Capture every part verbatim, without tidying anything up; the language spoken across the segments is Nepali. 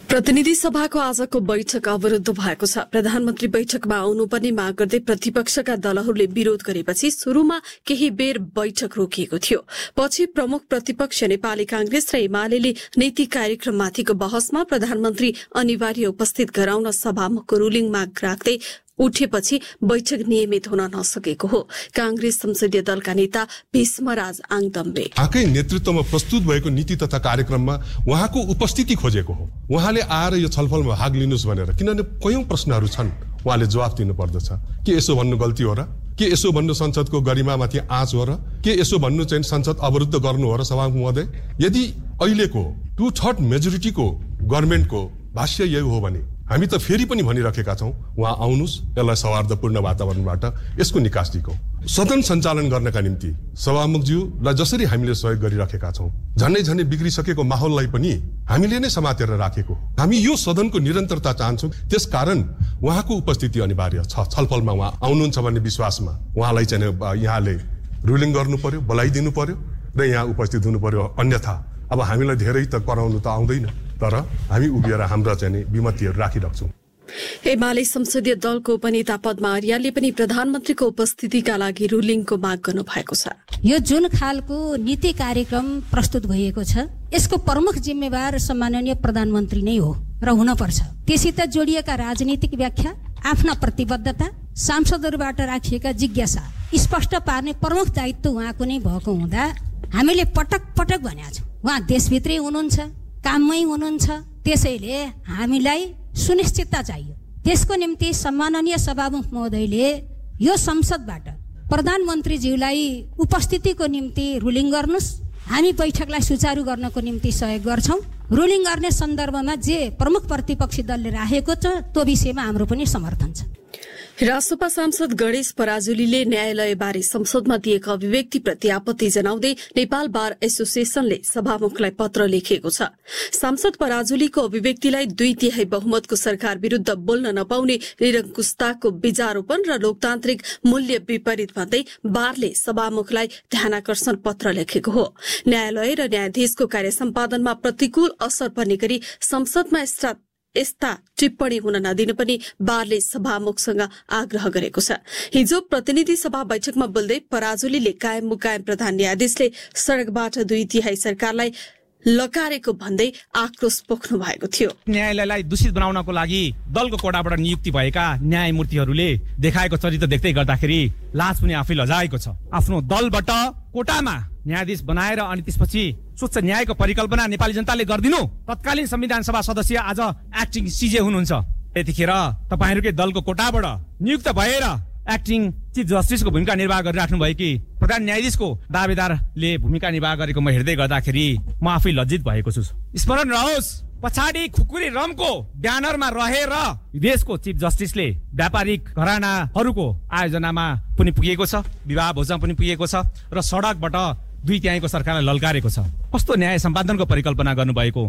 प्रतिनिधि सभाको आजको बैठक अवरुद्ध भएको छ। प्रधानमन्त्री बैठकमा आउनुपर्ने माग गर्दै प्रतिपक्षका दलहरूले विरोध गरेपछि शुरूमा केही बेर बैठक रोकिएको थियो। पछि प्रमुख प्रतिपक्ष नेपाली कांग्रेस र एमाले नीति कार्यक्रममाथिको बहसमा प्रधानमन्त्री अनिवार्य उपस्थित गराउन सभामुखको रुलिङ माग राख्दै उठेपछि बैठक नियमित हुन नसकेको हो। कांग्रेस संसदीय दलका नेता भीष्मराज आङदम्बे आकै नेतृत्वमा प्रस्तुत भएको नीति तथा कार्यक्रममा उहाँको उपस्थिति खोजेको हो। उहाँले आएर यो छलफलमा भाग लिनुस् भनेर, किनभने कयौं प्रश्नहरू छन्, उहाँले जवाफ दिनु पर्दछ। के यसो भन्नु गल्ती हो र? के यसो भन्नु संसदको गरिमामाथि आँच हो र? के यसो भन्नु चाहिँ संसद अवरुद्ध गर्नु हो र? सभामुख महोदय, यदि अहिलेको टु थर्ड मेजोरिटीको गभर्नमेन्टको भाष्य यही हो भने हामी त फेरि पनि भनिराखेका छौं, उहाँ आउनुस्, यसलाई सौहार्दपूर्ण वातावरणबाट यसको निकास दिगौं। सदन सञ्चालन गर्नका निम्ति सभामुखज्यूलाई जसरी हामीले सहयोग गरिराखेका छौं, झन्डै झन्डै बिग्रिसकेको माहौललाई पनि हामीले नै समातेर राखेको। हामी यो सदनको निरन्तरता चाहन्छौं, त्यसकारण उहाँको उपस्थिति अनिवार्य छ। छलफलमा उहाँ आउनुहुन्छ भन्ने विश्वासमा उहाँलाई चाहिँ यहाँले रुलिङ गर्नु पर्यो, बोलाइदिनु पर्यो र यहाँ उपस्थित हुनु पर्यो। अन्यथा अब हामीलाई धेरै त कराउनु त आउँदैन, तर हामी उभिएर हाम्रा चाहिँ विमतिहरू राखिराख्छौं। एमाले संसदीय दलको उपनेता पद्मा आर्याले पनि प्रधानमन्त्रीको उपस्थितिका लागि रुलिङको माग गर्नु भएको छ। यो जुन खालको नीति कार्यक्रम प्रस्तुत भइएको छ, यसको प्रमुख जिम्मेवार सम्माननीय प्रधानमन्त्री नै हो र हुनपर्छ। त्यसैत जोडिएका राजनीतिक व्याख्या, आफ्ना प्रतिबद्धता, सांसदहरूबाट राखिएका जिज्ञासा स्पष्ट पार्ने प्रमुख दायित्व उहाँको नै भएको हुँदा हामीले पटक पटक भनेका छौँ, उहाँ देशभित्रै हुनुहुन्छ, काममै हुनुहुन्छ। त्यसैले हामीलाई सुनिश्चितता चाहियो। त्यसको निम्ति सम्माननीय सभामुख महोदयले यो संसदबाट प्रधानमन्त्रीज्यूलाई उपस्थितिको निम्ति रुलिङ गर्नुस्, हामी बैठकलाई सुचारू गर्नको निम्ति सहयोग गर्छौं। रुलिङ गर्ने सन्दर्भमा जे प्रमुख प्रतिपक्षी दलले राखेको छ त्यो विषयमा हाम्रो पनि समर्थन छ। रासोपा सांसद गणेश पराजुलीले न्यायालयबारे संसदमा दिएका अभिव्यक्तिप्रति आपत्ति जनाउँदै नेपाल बार एसोसिएसनले सभामुखलाई पत्र लेखेको छ। सांसद पराजुलीको अभिव्यक्तिलाई दुई तिहाई बहुमतको सरकार विरूद्ध बोल्न नपाउने निरङ्कुशताको बीजारोपण र लोकतान्त्रिक मूल्य विपरीत भन्दै बारले सभामुखलाई ध्यानाकर्षण पत्र लेखेको हो। न्यायालय र न्यायाधीशको कार्य सम्पादनमा प्रतिकूल असर पर्ने गरी संसदमा यस्ता टिप्पणी हुन नदिन पनि बारले सभामुखसँग आग्रह गरेको छ। हिजो प्रतिनिधि सभा बैठकमा बोल्दै पराजुलीले कायम मुकायम प्रधान न्यायाधीशले सड़कबाट दुई तिहाई सरकारलाई लकारेको भन्दै आक्रोश पोख्नु भएको थियो। न्यायालयलाई दूषित बनाउनको लागि दलको कोटाबाट नियुक्ति भएका न्यायमूर्तिहरूले देखाएको चरित्र देख्दै गर्दाखेरि लाज पनि आफै लजाएको छ। आफ्नो दलबाट कोटामा न्यायाधीश बनाएर अनि त्यसपछि स्वच्छ न्यायको परिकल्पना नेपाली जनताले गर्दिनु। तत्कालीन संविधान सभा सदस्य आज एक्टिङ सिजे हुनुहुन्छ। त्यतिखेर तपाईहरुकै दलको कोटाबाट नियुक्त भएर एक्टिङ चिफ जस्टिसको भूमिका निर्वाह गरिराख्नु भएकी प्रधान न्यायाधीशको दावेदारले भूमिका निर्वाह गरेको म हेर्दै गर्दाखेरि म आफै लज्जित भएको छु। स्मरण रहोस्, पछाडि खुकुरी रमको ब्यानरमा रहेर देशको चिफ जस्टिसले व्यापारिक घरानाहरूको आयोजनामा पनि पुगेको छ, विवाह भोजमा पनि पुगेको छ र सडकबाट दुई तिहाईको सरकारलाई ललकारेको छ। कस्तो न्याय सम्पादनको परिकल्पना गर्नुभएको।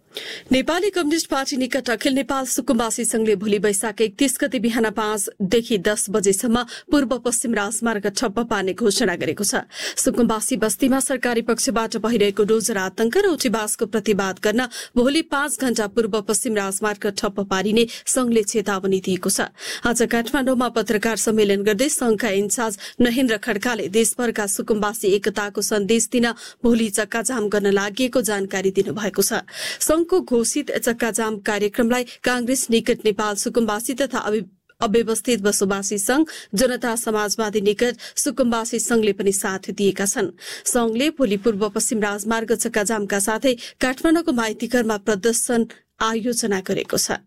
नेपाली कम्युनिष्ट पार्टी निकट अखिल नेपाल सुकुम्बासी संघले भोलि वैशाख एकतीस गते बिहान पाँचदेखि दस बजेसम्म पूर्व पश्चिम राजमार्ग ठप्प पार्ने घोषणा गरेको छ। सुकुम्बासी बस्तीमा सरकारी पक्षबाट भइरहेको डोजर आतंक र उठीवासको प्रतिवाद गर्न भोलि पाँच घण्टा पूर्व पश्चिम राजमार्ग ठप्प पारिने संघले चेतावनी दिएको छ। आज काठमाडौँमा पत्रकार सम्मेलन गर्दै संघका इन्चार्ज नहेन्द्र खड्काले देशभरका सुकुम्बासी एकताको सन्देश दिन भोलि चक्काजाम गर्न लागि जानकारी दिनुभएको छ। को घोषित चक्काजाम कार्यक्रमलाई कांग्रेस निकट नेपाल सुकुम्बासी तथा अव्यवस्थित बसोबासी संघ, जनता समाजवादी निकट सुकुम्बासी संघले पनि साथ दिएका छन्। संघले भोलि पूर्व पश्चिम राजमार्ग चक्काजामका साथै काठमाडौँको माइतीघरमा प्रदर्शन आयोजना गरेको छ।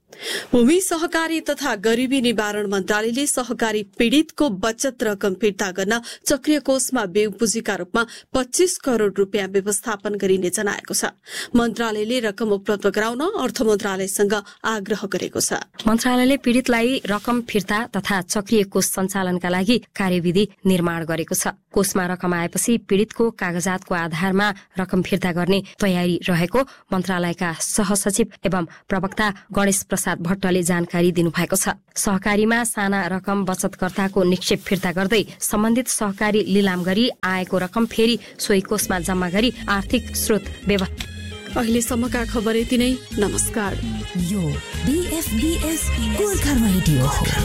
भूमि सहकारी तथा गरीबी निवारण मन्त्रालयले सहकारी पीड़ितको बचत रकम फिर्ता गर्न चक्रिय कोषमा बेउ पुँजीका रूपमा पच्चीस करोड़ रूपियाँ व्यवस्थापन गरिने जनाएको छ। मन्त्रालयले रकम उपलब्ध गराउन अर्थ मन्त्रालयसँग आग्रह गरेको छ। मन्त्रालयले पीड़ितलाई रकम फिर्ता तथा चक्रिय कोष सञ्चालनका लागि कार्यविधि निर्माण गरेको छ। कोषमा रकम आएपछि पीड़ितको कागजातको आधारमा रकम फिर्ता गर्ने तयारी रहेको मन्त्रालयका सहसचिव एवं प्रवक्ता गणेश प्रसाद भट्टले जानकारी दिनुभएको छ। सहकारीमा साना रकम बचतकर्ताको निक्षेप फिर्ता गर्दै सम्बन्धित सहकारी लिलाम गरी आएको रकम फेरि सोही कोषमा जम्मा गरी आर्थिक स्रोत अहिलेसम्मका खबर यति नै। नमस्कार। यो बीएफबीएस गोर्खा रेडियो हो।